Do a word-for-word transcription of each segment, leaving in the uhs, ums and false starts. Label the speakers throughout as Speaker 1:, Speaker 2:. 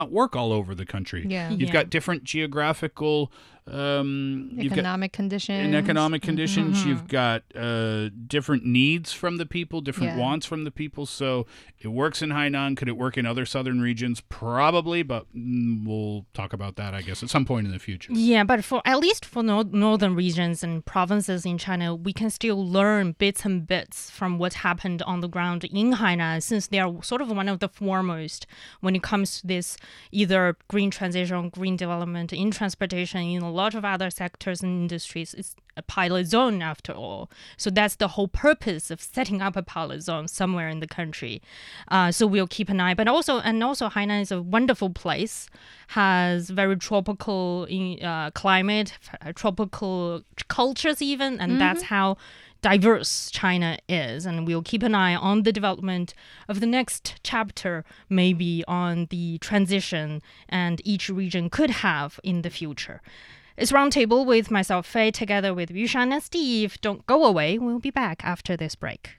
Speaker 1: work all over the country.
Speaker 2: Yeah.
Speaker 1: You've
Speaker 3: Yeah.
Speaker 1: got different geographical um, you've got
Speaker 2: Economic conditions.
Speaker 1: in economic conditions.
Speaker 3: Mhm.
Speaker 1: You've got uh, different needs from the people, different
Speaker 2: Yeah.
Speaker 1: wants from the people. So it works in Hainan. Could it work in other southern regions? Probably, but mm, we'll talk about that, I guess, at some point in the future.
Speaker 3: Yeah, but for at least for nor- northern regions and provinces in China, we can still learn bits and bits from what happened on the ground in Hainan, since they are sort of one of the foremost when it comes to this either green transition, green development in transportation, in a lot of other sectors and industries. It's a pilot zone after all. So that's the whole purpose of setting up a pilot zone somewhere in the country. Uh, so we'll keep an eye. But also, and also Hainan is a wonderful place, has very tropical uh, climate, f- tropical cultures even, and that's how diverse China is. And we'll keep an eye on the development of the next chapter, maybe on the transition and each region could have in the future. It's Roundtable with myself, Faye, together with Yushan and Steve. Don't go away. We'll be back after this break.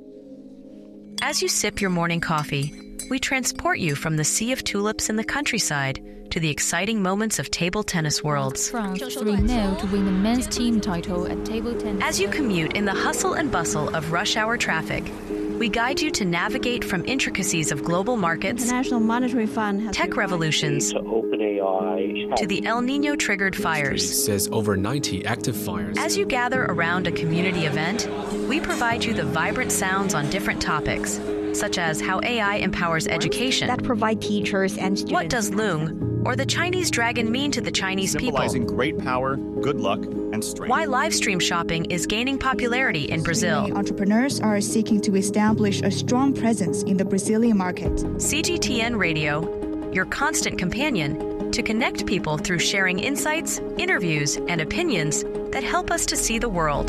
Speaker 4: As you sip your morning coffee, we transport you from the sea of tulips in the countryside to the exciting moments of table tennis worlds.
Speaker 5: France three nil to win the men's team title at table tennis.
Speaker 4: As you commute in the hustle and bustle of rush hour traffic, we guide you to navigate from intricacies of global markets,
Speaker 6: International Monetary Fund has
Speaker 4: tech revolutions,
Speaker 7: to OpenAI
Speaker 4: to the El Nino-triggered fires.
Speaker 8: Says over ninety active fires.
Speaker 4: As you gather around a community event, we provide you the vibrant sounds on different topics, such as how A I empowers education,
Speaker 6: that provide teachers and students.
Speaker 4: what does Loong or the Chinese dragon mean to the Chinese people,
Speaker 9: symbolizing great power, good luck, and strength.
Speaker 4: why live stream shopping is gaining popularity in Brazil.
Speaker 10: Many entrepreneurs are seeking to establish a strong presence in the Brazilian market.
Speaker 4: C G T N Radio, your constant companion to connect people through sharing insights, interviews, and opinions that help us to see the world.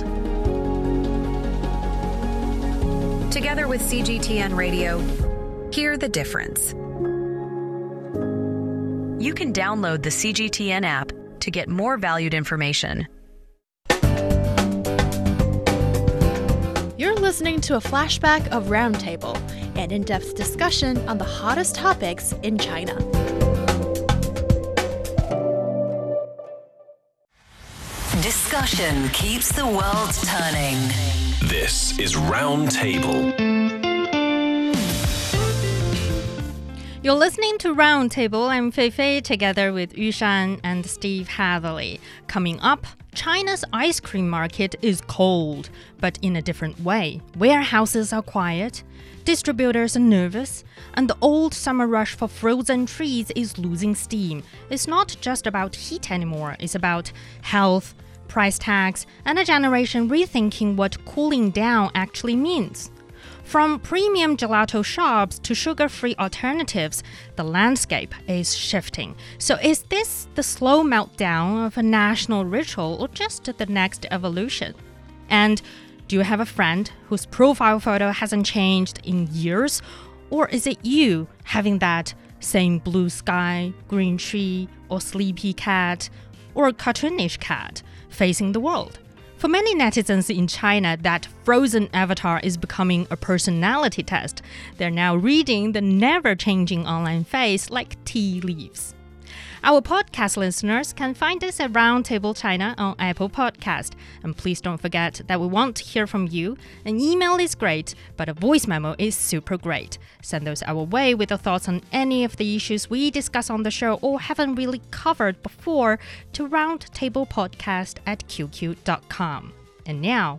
Speaker 4: Together with C G T N Radio, hear the difference. You can download the C G T N app to get more valued information.
Speaker 11: You're listening to a flashback of Roundtable, an in-depth discussion on the hottest topics in China.
Speaker 12: Discussion keeps the world turning.
Speaker 13: This is Roundtable.
Speaker 3: You're listening to Roundtable. I'm Fei Fei, together with Yushan and Steve Hatherley. Coming up, China's ice cream market is cold, but in a different way. Warehouses are quiet, distributors are nervous, and the old summer rush for frozen treats is losing steam. It's not just about heat anymore. It's about health, price tags, and a generation rethinking what cooling down actually means. From premium gelato shops to sugar-free alternatives, the landscape is shifting. So is this the slow meltdown of a national ritual or just the next evolution? And do you have a friend whose profile photo hasn't changed in years? Or is it you having that same blue sky, green tree, or sleepy cat, or cartoonish cat facing the world? For many netizens in China, that frozen avatar is becoming a personality test. They're now reading the never-changing online face like tea leaves. Our podcast listeners can find us at Roundtable China on Apple Podcast. And please don't forget that we want to hear from you. An email is great, but a voice memo is super great. Send those our way with your thoughts on any of the issues we discuss on the show or haven't really covered before to roundtablepodcast at q q dot com. And now,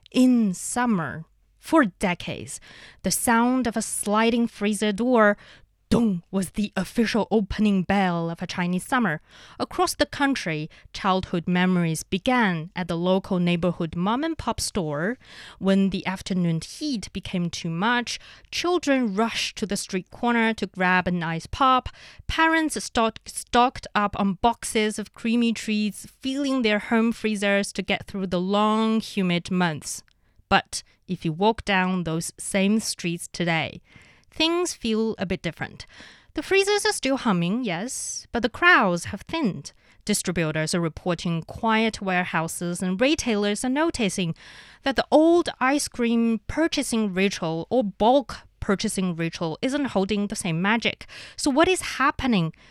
Speaker 3: in summer, for decades, the sound of a sliding freezer door dong was the official opening bell of a Chinese summer. Across the country, childhood memories began at the local neighborhood mom-and-pop store. When the afternoon heat became too much, children rushed to the street corner to grab an ice pop. Parents stock- stocked up on boxes of creamy treats, filling their home freezers to get through the long, humid months. But if you walk down those same streets today, things feel a bit different. The freezers are still humming, yes, but the crowds have thinned. Distributors are reporting quiet warehouses, and retailers are noticing that the old ice cream purchasing ritual or bulk purchasing ritual isn't holding the same magic. So what is happening